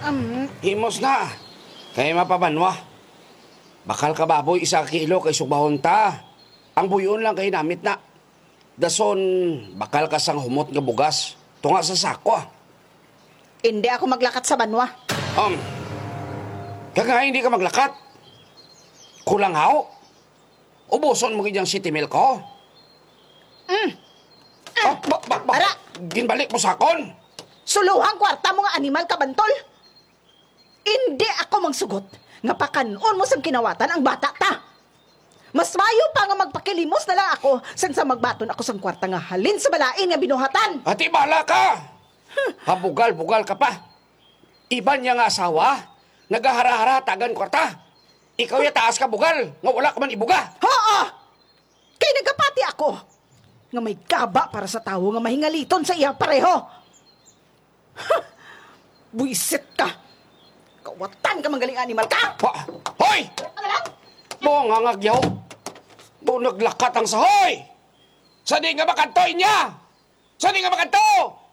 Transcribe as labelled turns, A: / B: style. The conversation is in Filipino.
A: Himos na. Kaya mapabanwa. Bakal ka baboy 1 kilo kay subahon ta. Ang buyon lang kay namit na. Dason, bakal ka sang humot nga bugas. Tunga sa sako.
B: Hindi ako maglakat sa banwa.
A: Kaya hindi ka maglakat. Kulang haw. Ubuson mo ganyang city milk ko.
B: Ara!
A: Ginbalik mo sakon.
B: Suluhang kwarta mo nga animal ka, bantol. Hindi ako magsugot. Nga pakanon mo sa kinawatan ang bata ta. Mas mayo pa nga magpakilimos na lang ako sa magbaton ako sa kwarta nga halin sa balain nga binuhatan.
A: Ati bala ka. Habugal-bugal ka pa. Iban niya nga asawa. Nagahara-hara tagan kwarta. Ikaw ya taas ka bugal. Nga wala ka man ibuga.
B: Oo! Kay nagapati ako. Nga may kaba para sa tao nga mahingaliton sa iya pareho. Buisit ka. Kawatan ka manggaling animal ka.
A: Hoy!
B: Ano lang?
A: Bongangagyaw. Naglakat ang sahoy. Sa di nga makantoy niya. Sa di nga makanto.